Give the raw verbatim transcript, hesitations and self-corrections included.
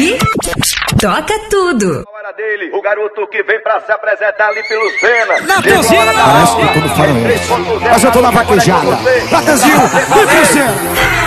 Aqui, toca tudo. Hora dele, o garoto que vem pra se apresentar ali pelo Sena. Na cozinha! Parece que quando falam isso. Mas eu tô na vaquejada. Natanzinho, vem pro Sena.